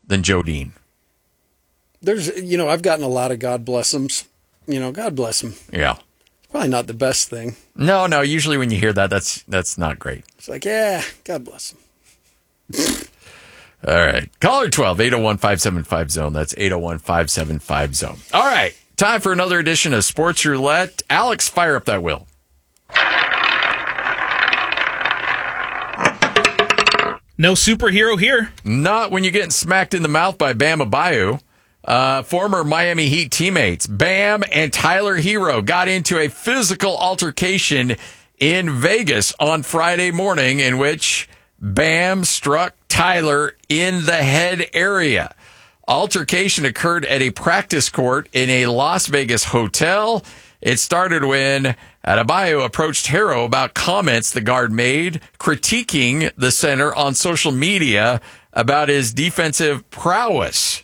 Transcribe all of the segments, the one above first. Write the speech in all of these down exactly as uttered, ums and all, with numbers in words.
than Joe Dean. There's, you know, I've gotten a lot of God bless him's. You know, God bless him. Yeah. Probably not the best thing. No, no. Usually when you hear that, that's that's not great. It's like, yeah, God bless him. All right. Caller twelve, eight oh one, five seven five, zone. That's eight oh one, five seven five, zone. All right. Time for another edition of Sports Roulette. Alex, fire up that wheel. No superhero here. Not when you're getting smacked in the mouth by Bam Adebayo. Uh, former Miami Heat teammates Bam and Tyler Hero got into a physical altercation in Vegas on Friday morning in which Bam struck Tyler in the head area. Altercation occurred at a practice court in a Las Vegas hotel. It started when Adebayo approached Hero about comments the guard made, critiquing the center on social media about his defensive prowess.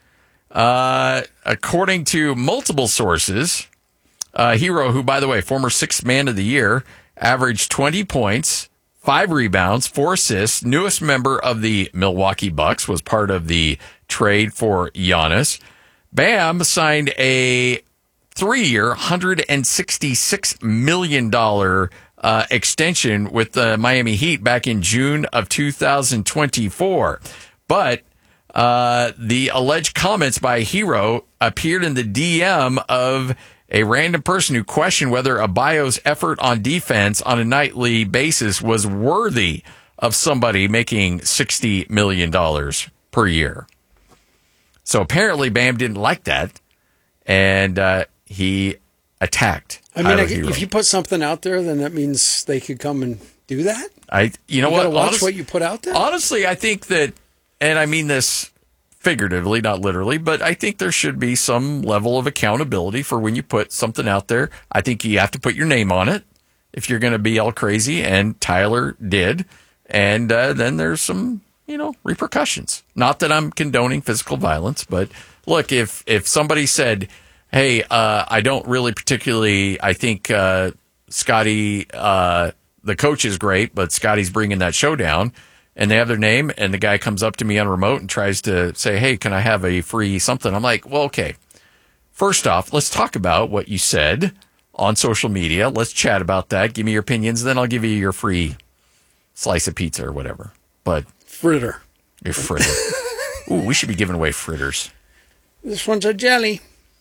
Uh, according to multiple sources, uh, Hero, who, by the way, former sixth man of the year, averaged twenty points, five rebounds, four assists, newest member of the Milwaukee Bucks, was part of the trade for Giannis. Bam signed a three-year, one hundred sixty-six million dollars uh, extension with the Miami Heat back in June of two thousand twenty-four. But uh, the alleged comments by Hero appeared in the D M of a random person who questioned whether Adebayo's effort on defense on a nightly basis was worthy of somebody making sixty million dollars per year. So apparently Bam didn't like that, and uh, he attacked. I mean, I, Hero. if you put something out there, then that means they could come and do that. I, you know you what? Gotta watch Honest, what you put out there. Honestly, I think that, and I mean this figuratively, not literally, but I think there should be some level of accountability for when you put something out there. I think you have to put your name on it if you're going to be all crazy, and Tyler did, and uh, then there's some, you know, repercussions. Not that I'm condoning physical violence, but look, if if somebody said, hey, uh, I don't really particularly, I think uh, Scotty, uh, the coach is great, but Scotty's bringing that show down, and they have their name, and the guy comes up to me on remote and tries to say, hey, can I have a free something? I'm like, well, okay. First off, let's talk about what you said on social media. Let's chat about that. Give me your opinions, then I'll give you your free slice of pizza or whatever. But Fritter. Your fritter. Ooh, we should be giving away fritters. This one's a jelly.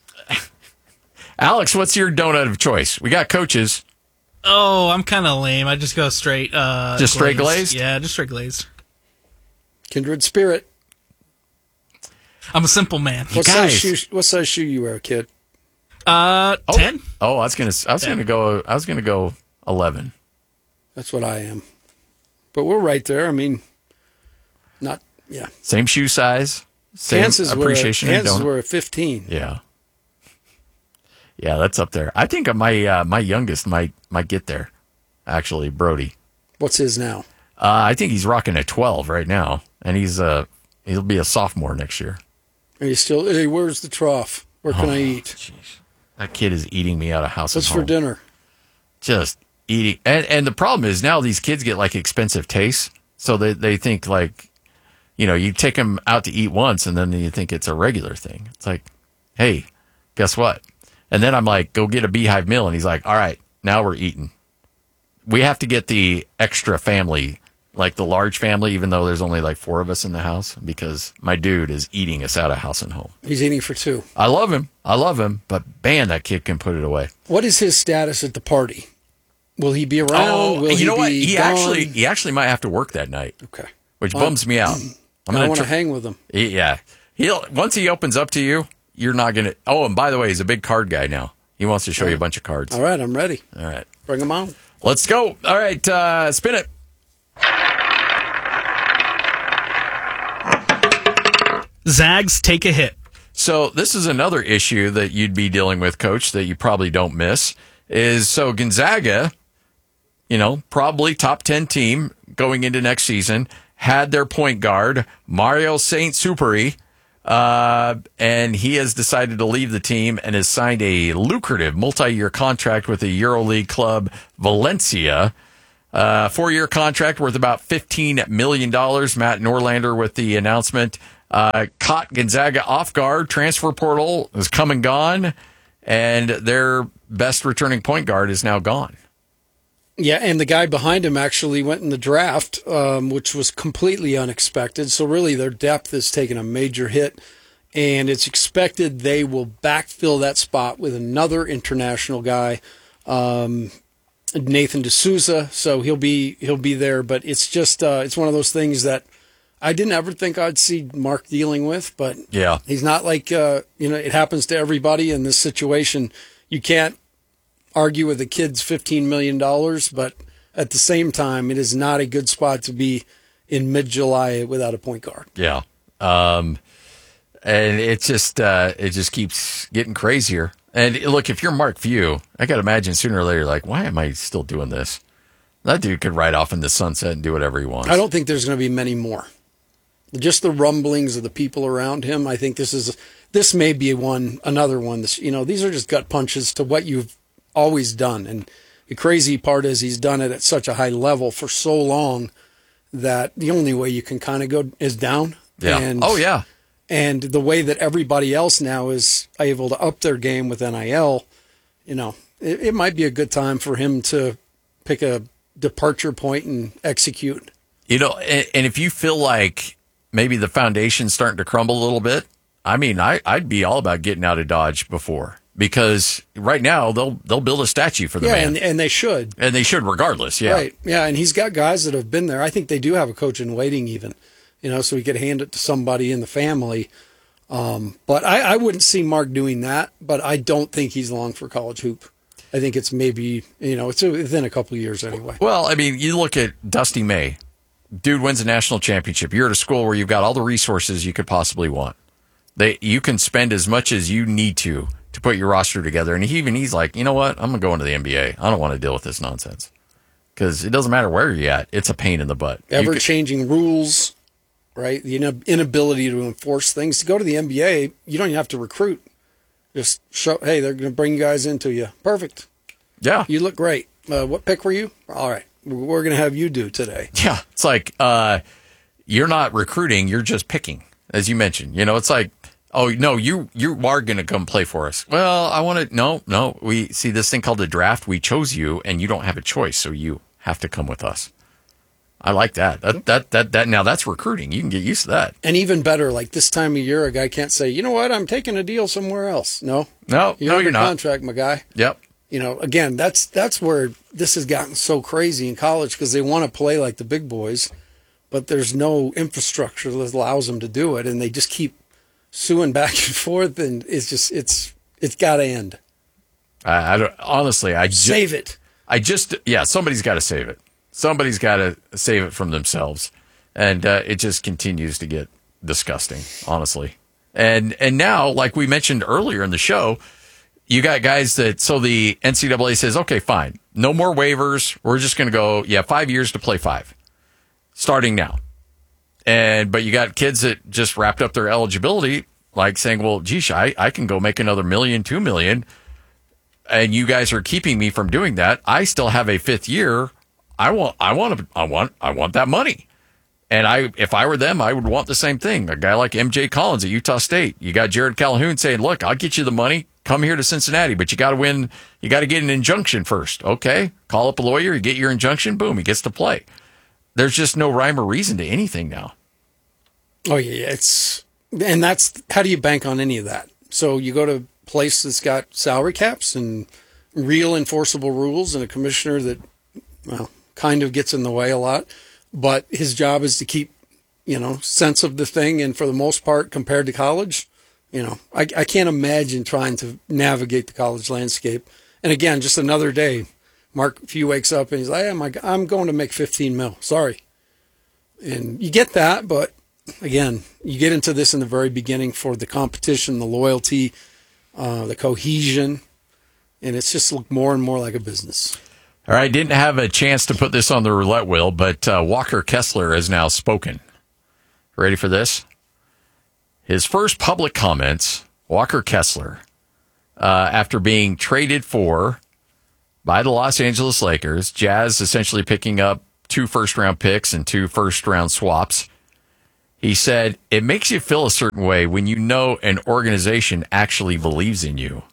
Alex, what's your donut of choice? We got coaches. Oh, I'm kind of lame. I just go straight. Uh, just straight glazed? Yeah, just straight glazed. Kindred spirit. I'm a simple man. What size shoe? What size shoe you wear, kid? Uh, oh. ten. Oh, I was gonna. I was gonna go. I was gonna go eleven. That's what I am. But we're right there. I mean, not yeah. Same shoe size. Same Kansas appreciation. Were a, Kansas were a fifteen. Yeah. Yeah, that's up there. I think my uh, my youngest might might get there. Actually, Brody. What's his now? Uh, I think he's rocking a twelve right now, and he's uh he'll be a sophomore next year. Are you still? Hey, where's the trough? Where can oh, I eat? Geez. That kid is eating me out of house. What's and for home. dinner? Just eating, and and the problem is now these kids get like expensive tastes, so they they think like, you know, you take them out to eat once, and then you think it's a regular thing. It's like, hey, guess what? And then I'm like, go get a Beehive meal. And he's like, all right, now we're eating. We have to get the extra family, like the large family, even though there's only like four of us in the house, because my dude is eating us out of house and home. He's eating for two. I love him. I love him. But man, that kid can put it away. What is his status at the party? Will he be around? Oh, Will you he know be what? He gone? actually, he actually might have to work that night. Okay. Which well, bums me out. I'm I want to tr- hang with him. He, yeah. He'll, once he opens up to you, you're not going to. Oh, and by the way, he's a big card guy now. He wants to show you a bunch of cards. All right, I'm ready. All right. Bring them on. Let's go. All right, uh, spin it. Zags take a hit. So this is another issue that you'd be dealing with, Coach, that you probably don't miss, is so Gonzaga, you know, probably top ten team going into next season, had their point guard, Mario Saint-Superi, Uh, and he has decided to leave the team and has signed a lucrative multi-year contract with the EuroLeague club Valencia. Uh, four-year contract worth about fifteen million dollars. Matt Norlander with the announcement. uh, caught Gonzaga off guard. Transfer portal has come and gone, and their best returning point guard is now gone. Yeah, and the guy behind him actually went in the draft, um, which was completely unexpected. So really their depth has taken a major hit, and it's expected they will backfill that spot with another international guy, um, Nathan D'Souza. So he'll be he'll be there, but it's just uh, it's one of those things that I didn't ever think I'd see Mark dealing with. But yeah, he's not like uh, you know it happens to everybody in this situation. You can't argue with the kid's fifteen million dollars, but at the same time, it is not a good spot to be in mid-July without a point guard. Yeah. Um, and it just, uh, it just keeps getting crazier. And look, if you're Mark Few, I got to imagine sooner or later, you're like, why am I still doing this? That dude could ride off in the sunset and do whatever he wants. I don't think there's going to be many more. Just the rumblings of the people around him. I think this is, this may be one, another one. This, you know, these are just gut punches to what you've always done. And the crazy part is he's done it at such a high level for so long that the only way you can kind of go is down. Yeah. And, oh, yeah. And the way that everybody else now is able to up their game with N I L, you know, it, it might be a good time for him to pick a departure point and execute. You know, and, and if you feel like maybe the foundation's starting to crumble a little bit, I mean, I, I'd be all about getting out of Dodge before. Because right now they'll they'll build a statue for the yeah, man, and, and they should, and they should regardless. Yeah, right. Yeah, and he's got guys that have been there. I think they do have a coach in waiting, even, you know, so he could hand it to somebody in the family. Um, but I, I wouldn't see Mark doing that. But I don't think he's long for college hoop. I think it's maybe you know it's within a couple of years anyway. Well, I mean, you look at Dusty May, dude wins a national championship. You're at a school where you've got all the resources you could possibly want. They you can spend as much as you need to. to put your roster together. And he, even he's like, you know what? I'm going to go into the N B A. I don't want to deal with this nonsense. Because it doesn't matter where you're at. It's a pain in the butt. Ever-changing rules, right? The inability to enforce things. To go to the N B A, you don't even have to recruit. Just show, hey, they're going to bring guys into you. Perfect. Yeah. You look great. Uh, what pick were you? All right. We're going to have you do today. Yeah. It's like uh, you're not recruiting. You're just picking, as you mentioned. You know, it's like, oh, no, you you are going to come play for us. Well, I want to, no, no. We see this thing called a draft. We chose you, and you don't have a choice, so you have to come with us. I like that. That, that, that, that. Now, that's recruiting. You can get used to that. And even better, like this time of year, a guy can't say, you know what, I'm taking a deal somewhere else. No. No, you're no, under you're not. contract, my guy. Yep. You know, again, that's that's where this has gotten so crazy in college because they want to play like the big boys, but there's no infrastructure that allows them to do it, and they just keep suing back and forth, and it's just it's it's got to end. I, I don't honestly. I just, save it. I just yeah. Somebody's got to save it. Somebody's got to save it from themselves, and uh, it just continues to get disgusting, honestly. And and now, like we mentioned earlier in the show, you got guys that so the N C double A says, okay, fine, no more waivers. We're just going to go, yeah, five years to play five, starting now. And but you got kids that just wrapped up their eligibility, like saying, well, geez, I, I can go make another million, two million, and you guys are keeping me from doing that. I still have a fifth year. I want I want to, I want I want that money. And I if I were them, I would want the same thing. A guy like M J Collins at Utah State. You got Jared Calhoun saying, look, I'll get you the money. Come here to Cincinnati, but you got to win. You got to get an injunction first. Okay, call up a lawyer. You get your injunction. Boom, he gets to play. There's just no rhyme or reason to anything now. Oh yeah, it's and that's how do you bank on any of that? So you go to a place that's got salary caps and real enforceable rules, and a commissioner that well kind of gets in the way a lot, but his job is to keep you know sense of the thing, and for the most part, compared to college, you know, I, I can't imagine trying to navigate the college landscape. And again, just another day. Mark Few wakes up and he's like, hey, my, I'm going to make fifteen mil. Sorry. And you get that, but again, you get into this in the very beginning for the competition, the loyalty, uh, the cohesion, and it's just looked more and more like a business. All right, didn't have a chance to put this on the roulette wheel, but uh, Walker Kessler has now spoken. Ready for this? His first public comments, Walker Kessler, uh, after being traded for by the Los Angeles Lakers, Jazz essentially picking up two first-round picks and two first-round swaps. He said, it makes you feel a certain way when you know an organization actually believes in you.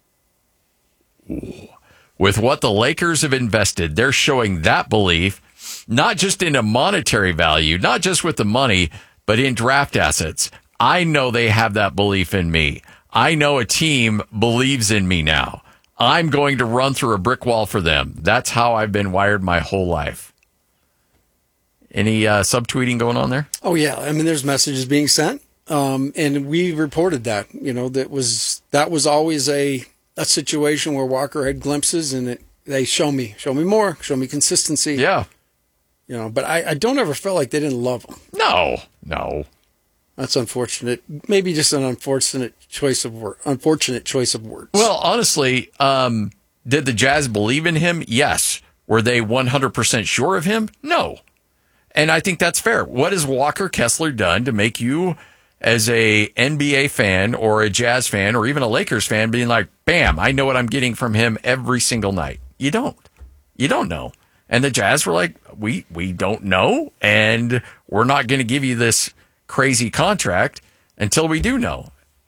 Ooh. With what the Lakers have invested, they're showing that belief, not just in a monetary value, not just with the money, but in draft assets. I know they have that belief in me. I know a team believes in me now. I'm going to run through a brick wall for them. That's how I've been wired my whole life. Any uh, subtweeting going on there? Oh, yeah. I mean, there's messages being sent. Um, and we reported that, you know, that was that was always a, a situation where Walker had glimpses and it, they show me, show me more, show me consistency. Yeah. You know, but I, I don't ever feel like they didn't love him. No, no. That's unfortunate. Maybe just an unfortunate choice of word. Unfortunate choice of words. Well, honestly, um, did the Jazz believe in him? Yes. Were they one hundred percent sure of him? No. And I think that's fair. What has Walker Kessler done to make you, as a N B A fan or a Jazz fan or even a Lakers fan, being like, bam, I know what I'm getting from him every single night? You don't. You don't know. And the Jazz were like, we we don't know, and we're not going to give you this crazy contract until we do know.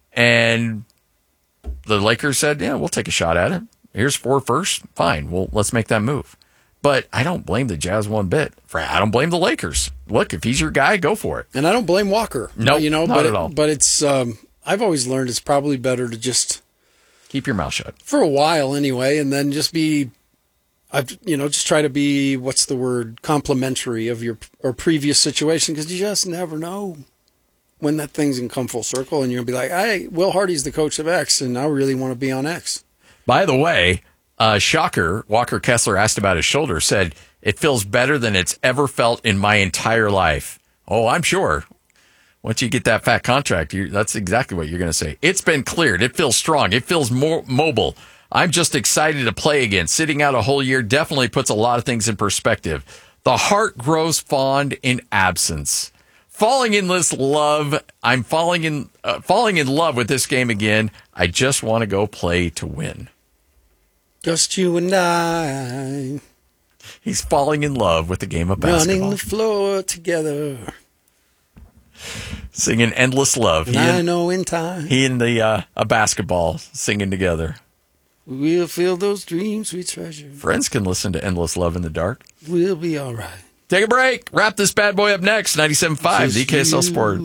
And the Lakers said, yeah, we'll take a shot at it. Here's four first. Fine. Well, let's make that move. But I don't blame the Jazz one bit. I don't blame the Lakers. Look, if he's your guy, go for it. And I don't blame Walker. No, nope, you know, not but at it, all. But it's, um, I've always learned it's probably better to just keep your mouth shut for a while anyway, and then just be, I've, you know, just try to be, what's the word, complimentary of your or previous situation, because you just never know when that thing's going to come full circle, and you'll be like, hey, Will Hardy's the coach of X, and I really want to be on X. By the way, uh, shocker, Walker Kessler asked about his shoulder, said, it feels better than it's ever felt in my entire life. Oh, I'm sure. Once you get that fat contract, you, that's exactly what you're going to say. It's been cleared. It feels strong. It feels more mobile. I'm just excited to play again. Sitting out a whole year definitely puts a lot of things in perspective. The heart grows fond in absence. Falling in this love, I'm falling in uh, falling in love with this game again. I just want to go play to win. Just you and I. He's falling in love with the game of basketball. Running the floor together. Singing Endless Love. And he I and, know in time. He and the uh, a basketball singing together. We'll feel those dreams we treasure. Friends can listen to Endless Love in the dark. We'll be all right. Take a break. Wrap this bad boy up next. ninety-seven point five, the K S L Sport.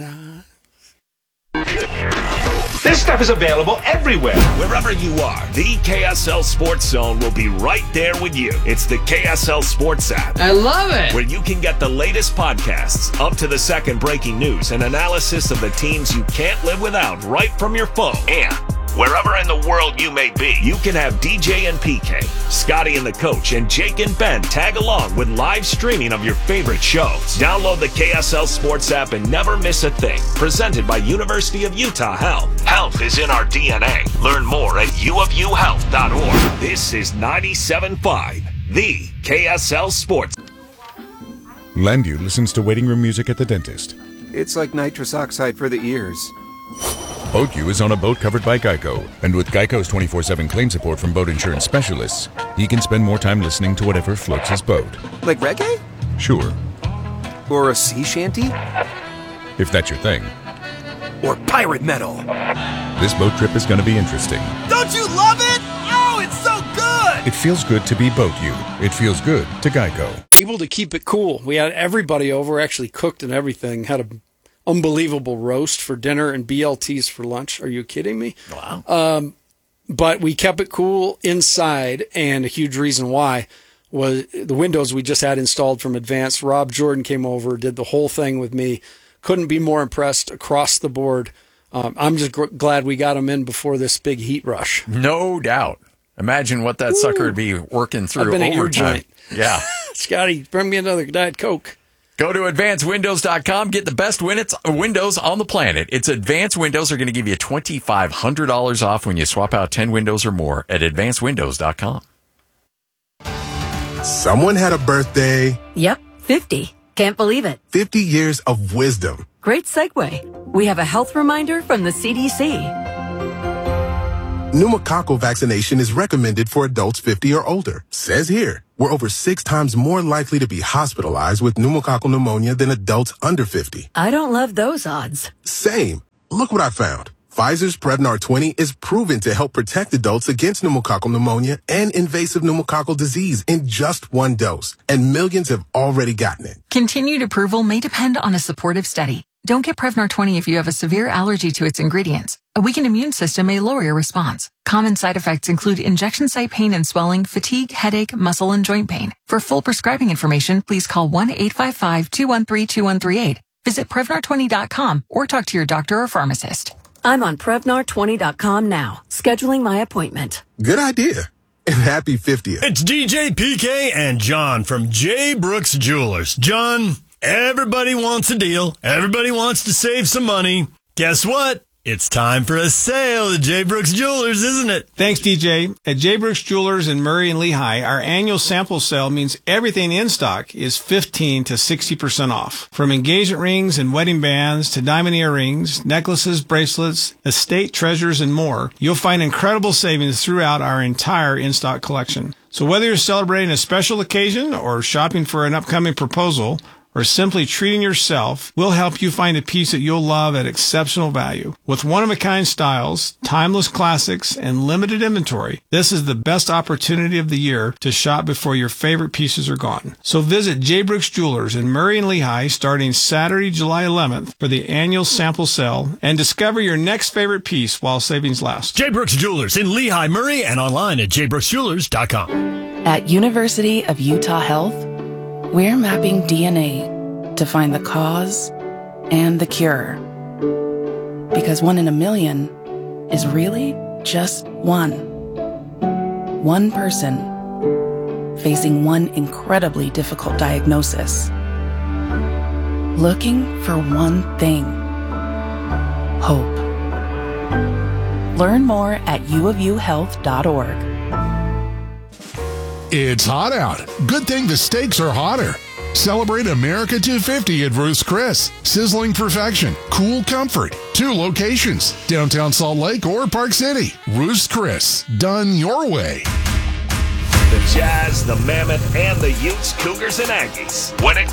This stuff is available everywhere. Wherever you are, the K S L Sports Zone will be right there with you. It's the K S L Sports app. I love it. Where you can get the latest podcasts, up to the second breaking news, and analysis of the teams you can't live without right from your phone. And wherever in the world you may be, you can have D J and P K, Scotty and the Coach, and Jake and Ben tag along with live streaming of your favorite shows. Download the K S L Sports app and never miss a thing. Presented by University of Utah Health. Health is in our D N A. Learn more at u of u health dot org. This is ninety-seven point five, the K S L Sports. Landu listens to waiting room music at the dentist. It's like nitrous oxide for the ears. BoatU is on a boat covered by Geico, and with Geico's twenty-four seven claim support from boat insurance specialists, he can spend more time listening to whatever floats his boat. Like reggae? Sure. Or a sea shanty? If that's your thing. Or pirate metal? This boat trip is going to be interesting. Don't you love it? Oh, it's so good! It feels good to be BoatU. It feels good to Geico. Able to keep it cool. We had everybody over, actually cooked and everything, had a unbelievable roast for dinner and B L Ts for lunch. Are you kidding me? Wow. Um, but we kept it cool inside, and a huge reason why was the windows we just had installed from Advanced. Rob Jordan came over, did the whole thing with me. Couldn't be more impressed across the board. Um, I'm just gr- glad we got them in before this big heat rush. No doubt. Imagine what that Ooh. sucker would be working through I've been overtime. at your joint. Yeah. Scotty, bring me another Diet Coke. Go to advanced windows dot com. Get the best windows on the planet. It's Advanced Windows are going to give you twenty-five hundred dollars off when you swap out ten windows or more at advanced windows dot com. Someone had a birthday. Yep, fifty. Can't believe it. fifty years of wisdom. Great segue. We have a health reminder from the C D C. Pneumococcal vaccination is recommended for adults fifty or older. Says here, we're over six times more likely to be hospitalized with pneumococcal pneumonia than adults under fifty. I don't love those odds. Same. Look what I found. Pfizer's Prevnar twenty is proven to help protect adults against pneumococcal pneumonia and invasive pneumococcal disease in just one dose. And millions have already gotten it. Continued approval may depend on a supportive study. Don't get Prevnar twenty if you have a severe allergy to its ingredients. A weakened immune system may lower your response. Common side effects include injection site pain and swelling, fatigue, headache, muscle, and joint pain. For full prescribing information, please call one eight five five, two one three, two one three eight. Visit Prevnar twenty dot com or talk to your doctor or pharmacist. I'm on Prevnar twenty dot com now, scheduling my appointment. Good idea. And happy fiftieth. It's D J P K and John from J. Brooks Jewelers. John, everybody wants a deal. Everybody wants to save some money. Guess what? It's time for a sale at J. Brooks Jewelers, isn't it? Thanks, D J. At J. Brooks Jewelers in Murray and Lehigh, our annual sample sale means everything in stock is fifteen to sixty percent off. From engagement rings and wedding bands to diamond earrings, necklaces, bracelets, estate treasures, and more, you'll find incredible savings throughout our entire in-stock collection. So whether you're celebrating a special occasion or shopping for an upcoming proposal, or simply treating yourself, we'll help you find a piece that you'll love at exceptional value. With one-of-a-kind styles, timeless classics, and limited inventory, this is the best opportunity of the year to shop before your favorite pieces are gone. So visit J. Brooks Jewelers in Murray and Lehigh starting Saturday, July eleventh for the annual sample sale and discover your next favorite piece while savings last. J. Brooks Jewelers in Lehigh, Murray, and online at j brooks jewelers dot com. At University of Utah Health, we're mapping D N A to find the cause and the cure. Because one in a million is really just one. One person facing one incredibly difficult diagnosis. Looking for one thing. Hope. Learn more at u of u health dot org. It's hot out. Good thing the steaks are hotter. Celebrate America two fifty at Ruth's Chris. Sizzling perfection, cool comfort. Two locations, downtown Salt Lake or Park City. Ruth's Chris, done your way. The Jazz, the Mammoth, and the Utes, Cougars, and Aggies. When it